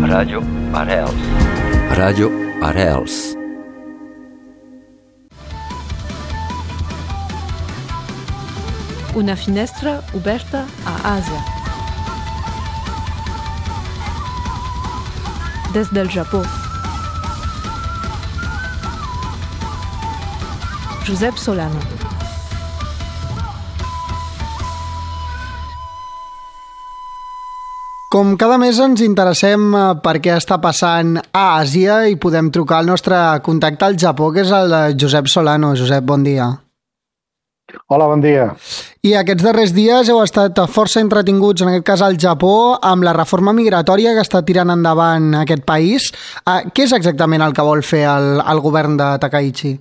Ràdio Arrels. Ràdio Arrels. Una finestra oberta a Àsia. Des del Japó. Josep Solano. Com cada mes ens interessem per què està passant a Àsia i podem trucar al nostre contacte al Japó, que és el de Josep Solano. Josep, bon dia. Hola, bon dia. I aquests darrers dies heu estat força entretinguts, en aquest cas al Japó, amb la reforma migratòria que està tirant endavant aquest país. Què és exactament el que vol fer el govern de Takaichi?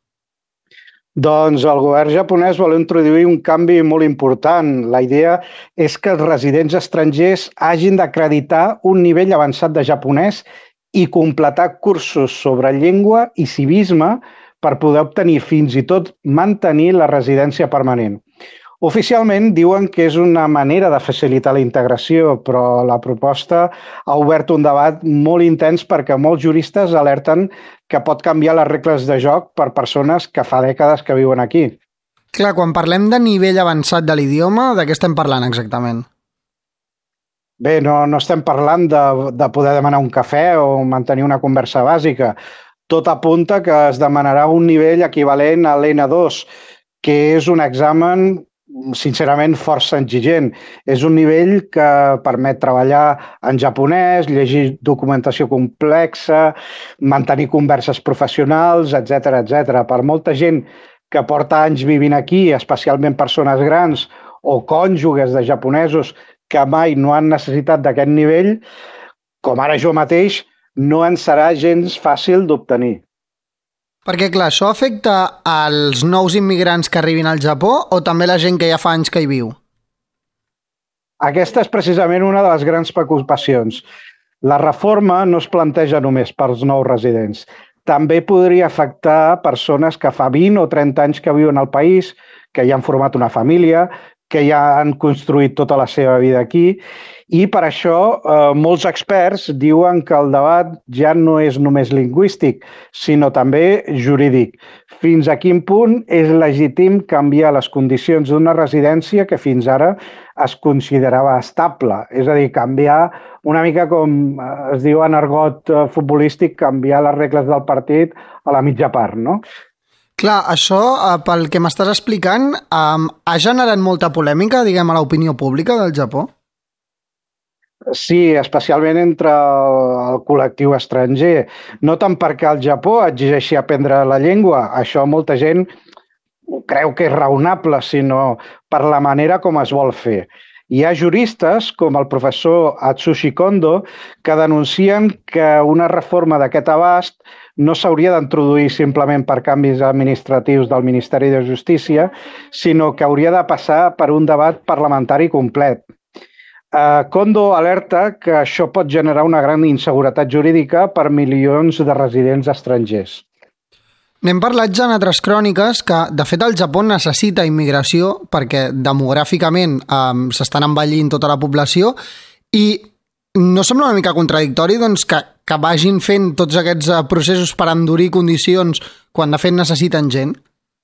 Doncs el govern japonès vol introduir un canvi molt important. La idea és que els residents estrangers hagin d'acreditar un nivell avançat de japonès i completar cursos sobre llengua i civisme per poder obtenir fins i tot mantenir la residència permanent. Oficialment diuen que és una manera de facilitar la integració, però la proposta ha obert un debat molt intens perquè molts juristes alerten que pot canviar les regles de joc per persones que fa dècades que viuen aquí. Clar, quan parlem de nivell avançat de l'idioma, de què estem parlant exactament? Bé, no estem parlant de poder demanar un cafè o mantenir una conversa bàsica. Tot apunta que es demanarà un nivell equivalent a l'N2, que és un examen sincerament força exigent. És un nivell que permet treballar en japonès, llegir documentació complexa, mantenir converses professionals, etc etc. Per molta gent que porta anys vivint aquí, especialment persones grans o cònjuges de japonesos que mai no han necessitat d'aquest nivell, com ara jo mateix, no en serà gens fàcil d'obtenir. Perquè, clar, això afecta als nous immigrants que arribin al Japó o també la gent que ja fa anys que hi viu? Aquesta és precisament una de les grans preocupacions. La reforma no es planteja només pels nous residents. També podria afectar persones que fa 20 o 30 anys que viuen al país, que ja han format una família, que ja han construït tota la seva vida aquí, i per això molts experts diuen que el debat ja no és només lingüístic, sinó també jurídic. Fins a quin punt és legítim canviar les condicions d'una residència que fins ara es considerava estable? És a dir, canviar una mica com es diu en argot futbolístic, canviar les regles del partit a la mitja part, no? Clar, això, pel que m'estàs explicant, ha generat molta polèmica, diguem, a l'opinió pública del Japó? Sí, especialment entre el col·lectiu estranger. No tant perquè el Japó exigeixi aprendre la llengua, això molta gent creu que és raonable, sinó per la manera com es vol fer. Hi ha juristes, com el professor Atsushi Kondo, que denuncien que una reforma d'aquest abast no s'hauria d'introduir simplement per canvis administratius del Ministeri de Justícia, sinó que hauria de passar per un debat parlamentari complet. Kondo alerta que això pot generar una gran inseguretat jurídica per milions de residents estrangers. N'hem parlat ja en altres cròniques que, de fet, el Japó necessita immigració perquè demogràficament s'estan envellint tota la població i no sembla una mica contradictori doncs, que vagin fent tots aquests processos per endurir condicions quan de fet necessiten gent?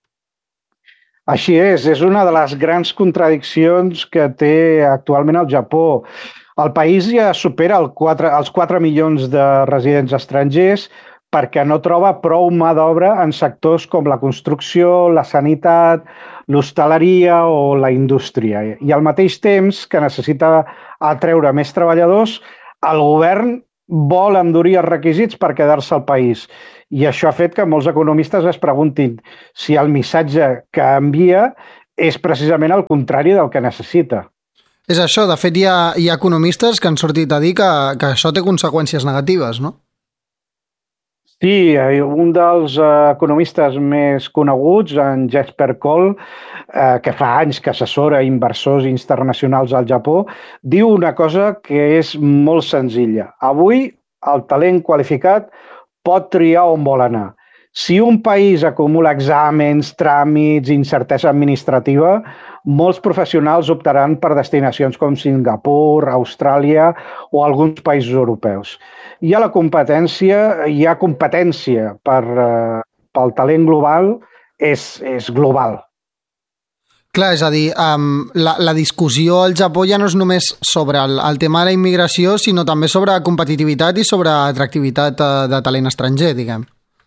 Així és una de les grans contradiccions que té actualment el Japó. El país ja supera els 4 milions de residents estrangers perquè no troba prou mà d'obra en sectors com la construcció, la sanitat, l'hostaleria o la indústria. I al mateix temps que necessita atreure més treballadors, el govern vol endurir els requisits per quedar-se al país. I això ha fet que molts economistes es preguntin si el missatge que envia és precisament el contrari del que necessita. És això, de fet hi ha economistes que han sortit a dir que això té conseqüències negatives, no? Sí, un dels economistes més coneguts, en Jesper Koll, que fa anys que assessora inversors internacionals al Japó, diu una cosa que és molt senzilla. Avui el talent qualificat pot triar on vol anar. Si un país acumula exàmens, tràmits, incertesa administrativa, molts professionals optaran per destinacions com Singapur, Austràlia o alguns països europeus. Hi ha competència pel talent global, és global. Clar, és a dir, la discussió al Japó ja no és només sobre el tema de la immigració, sinó també sobre competitivitat i sobre atractivitat de talent estranger, diguem.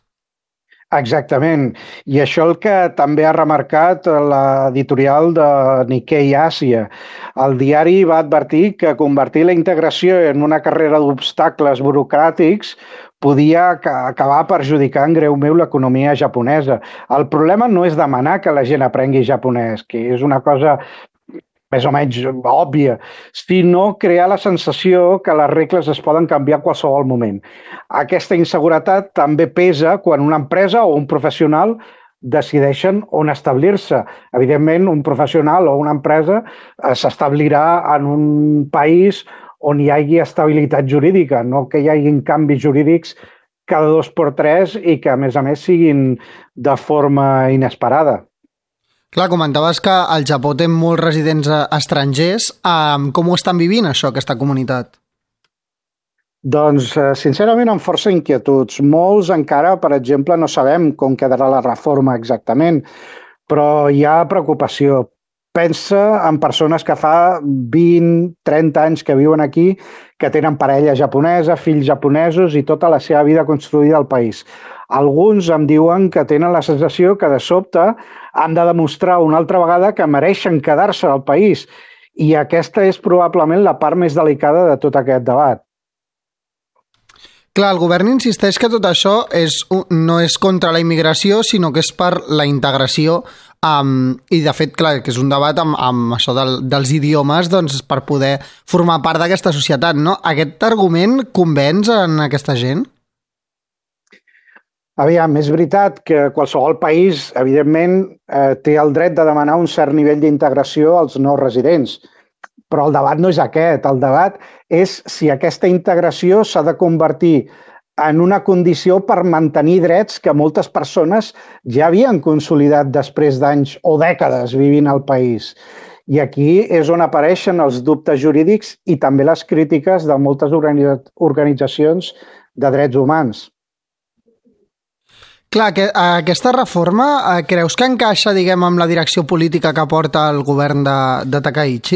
Exactament. I això el que també ha remarcat l'editorial de Nikkei Àsia. El diari va advertir que convertir la integració en una carrera d'obstacles burocràtics podia acabar perjudicant greument l'economia japonesa. El problema no és demanar que la gent aprengui japonès, que és una cosa més o menys òbvia, sinó crear la sensació que les regles es poden canviar a qualsevol moment. Aquesta inseguretat també pesa quan una empresa o un professional decideixen on establir-se. Evidentment, un professional o una empresa s'establirà en un país on hi hagi estabilitat jurídica, no que hi hagin canvis jurídics cada 2x3 i que, a més, siguin de forma inesperada. Clar, comentaves que el Japó té molts residents estrangers. Com ho estan vivint, això, aquesta comunitat? Doncs, sincerament, amb força inquietuds. Molts encara, per exemple, no sabem com quedarà la reforma exactament, però hi ha preocupació. Pensa en persones que fa 20-30 anys que viuen aquí, que tenen parella japonesa, fills japonesos i tota la seva vida construïda al país. Alguns em diuen que tenen la sensació que de sobte han de demostrar una altra vegada que mereixen quedar-se al país, i aquesta és probablement la part més delicada de tot aquest debat. Clar, el govern insisteix que tot això no és contra la immigració, sinó que és per la integració, i de fet, clar, que és un debat amb això dels idiomes, doncs, per poder formar part d'aquesta societat, no? Aquest argument convenç en aquesta gent? Aviam, és veritat que qualsevol país, evidentment, té el dret de demanar un cert nivell d'integració als nous residents, però el debat no és aquest. El debat és si aquesta integració s'ha de convertir en una condició per mantenir drets que moltes persones ja havien consolidat després d'anys o dècades vivint al país. I aquí és on apareixen els dubtes jurídics i també les crítiques de moltes organitzacions de drets humans. Clar, aquesta reforma creus que encaixa, diguem, amb la direcció política que porta el govern de Takaichi?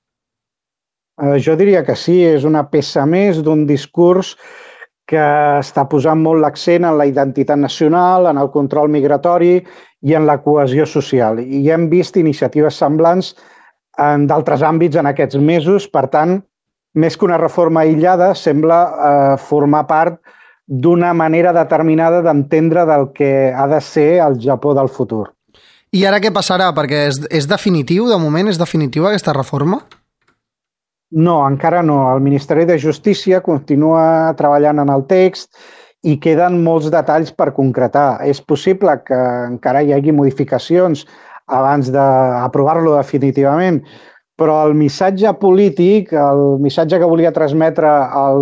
Jo diria que sí, és una peça més d'un discurs que està posant molt l'accent en la identitat nacional, en el control migratori i en la cohesió social. I hem vist iniciatives semblants en d'altres àmbits en aquests mesos. Per tant, més que una reforma aïllada, sembla formar part d'una manera determinada d'entendre del que ha de ser el Japó del futur. I ara què passarà? Perquè és definitiu, de moment, és definitiva aquesta reforma? No, encara no. El Ministeri de Justícia continua treballant en el text i queden molts detalls per concretar. És possible que encara hi hagi modificacions abans d'aprovar-lo definitivament, però el missatge polític, el missatge que volia transmetre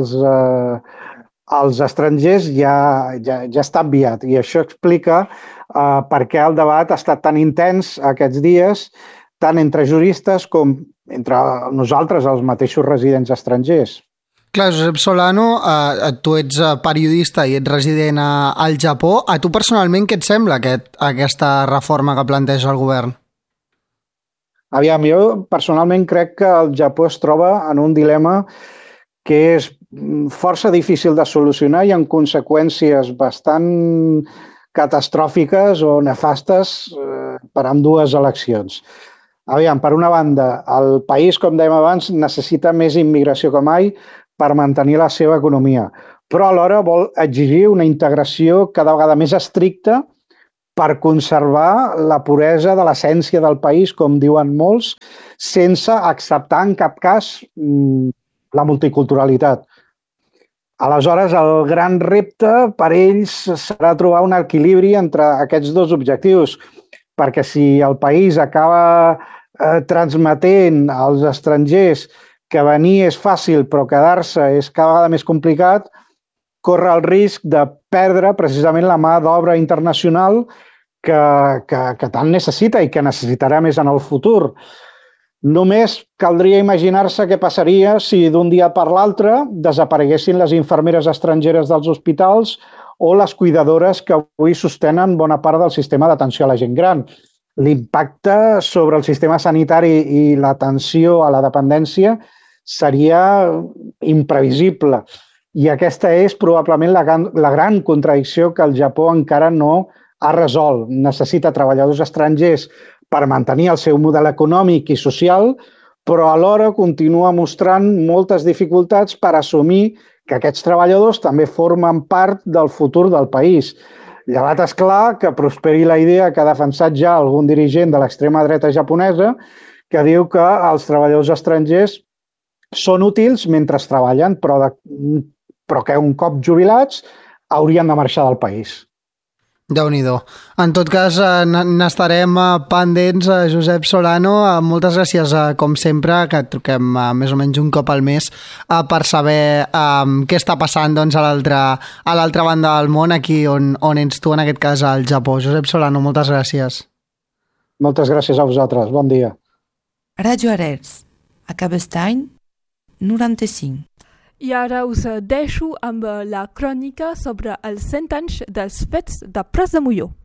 als estrangers ja està enviat, i això explica per què el debat ha estat tan intens aquests dies, tant entre juristes com entre nosaltres, els mateixos residents estrangers. Clar, Josep Solano, tu ets periodista i ets resident al Japó. A tu personalment què et sembla aquesta reforma que planteja el govern? Aviam, jo personalment crec que el Japó es troba en un dilema que és força difícil de solucionar i amb conseqüències bastant catastròfiques o nefastes per ambdues eleccions. Aviam, per una banda, el país, com dèiem abans, necessita més immigració que mai per mantenir la seva economia, però alhora vol exigir una integració cada vegada més estricta per conservar la puresa de l'essència del país, com diuen molts, sense acceptar en cap cas la multiculturalitat. Aleshores, el gran repte per ells serà trobar un equilibri entre aquests dos objectius, perquè si el país acaba transmetent als estrangers que venir és fàcil però quedar-se és cada vegada més complicat, corre el risc de perdre precisament la mà d'obra internacional que tant necessita i que necessitarà més en el futur. Només caldria imaginar-se què passaria si d'un dia per l'altre desapareguessin les infermeres estrangeres dels hospitals o les cuidadores que avui sostenen bona part del sistema d'atenció a la gent gran. L'impacte sobre el sistema sanitari i l'atenció a la dependència seria imprevisible. I aquesta és probablement la gran contradicció que el Japó encara no ha resolt. Necessita treballadors estrangers per mantenir el seu model econòmic i social, però alhora continua mostrant moltes dificultats per assumir que aquests treballadors també formen part del futur del país. Llevat és clar que prosperi la idea que ha defensat ja algun dirigent de l'extrema dreta japonesa que diu que els treballadors estrangers són útils mentre treballen, però que un cop jubilats haurien de marxar del país. Déu-n'hi-do. En tot cas, n'estarem pendents, Josep Solano. Moltes gràcies, com sempre, que et truquem més o menys un cop al mes per saber què està passant doncs, a l'altra banda del món, aquí on ets tu, en aquest cas al Japó. Josep Solano, moltes gràcies. Moltes gràcies a vosaltres. Bon dia. Ràdio Arels, a Cabestany, 95. I ara us deixo amb la crònica sobre els 100 anys dels fets de Pras de Molló.